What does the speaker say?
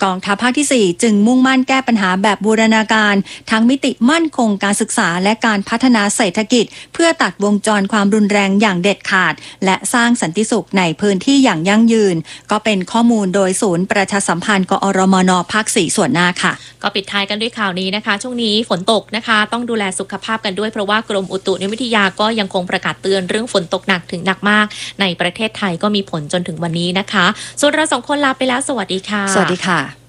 กองทัพภาคที่ 4จึงมุ่งมั่นแก้ปัญหาแบบบูรณาการทั้งมิติมั่นคงการศึกษาและการพัฒนาเศรษฐกิจเพื่อตัดวงจรความรุนแรงอย่างเด็ดขาดและสร้างสันติสุขในพื้นที่อย่างยั่งยืนก็เป็นข้อมูลโดยศูนย์ประชาสัมพันธ์กอรมนภาค 4ส่วนหน้าค่ะก็ปิดท้ายกันด้วยข่าวนี้นะคะช่วงนี้ฝนตกนะคะต้องดูแลสุขภาพกันด้วยเพราะว่ากรมอุตุนิยมวิทยาก็ยังคงประกาศเตือนเรื่องฝนตกหนักถึงหนักมากในประเทศไทยก็มีผลจนถึงวันนี้นะคะส่วนเรา2 คนลาไปแล้วสวัสดีค่ะสวัสดีค่ะ